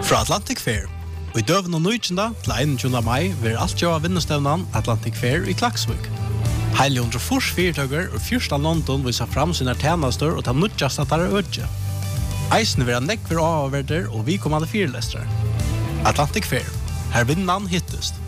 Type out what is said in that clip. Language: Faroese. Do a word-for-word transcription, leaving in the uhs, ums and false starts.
Fra Atlantic Fair. Og i døven og nøytjenda til einogtjúgunda mai vil alt gjøre vinnestevnan Atlantic Fair i Klaksvik. Heile hundre fors fyrtøkker og fyrsta London viser fram sine tjenester og ta nødjast at det er ødje. Eisen vil ha nekver avverder og vi kommande fyrlestere. Atlantic Fair. Her vinnan hittest.